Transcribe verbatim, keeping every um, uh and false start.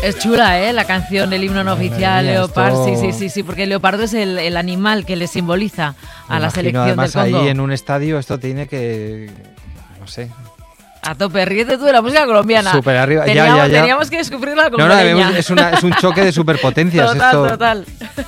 Es chula, ¿eh? La canción, el himno no oficial, mía, Leopard. esto... Sí, sí, sí, sí, porque el leopardo es el, el animal que le simboliza a Me la imagino, selección además, del Congo. ahí en un estadio esto tiene que... no sé... A tope, ríete tú de la música colombiana. Súper arriba, teníamos, ya, ya, ya. Teníamos que descubrirla con No, no, es, una, es un choque de superpotencias. Total, esto... total.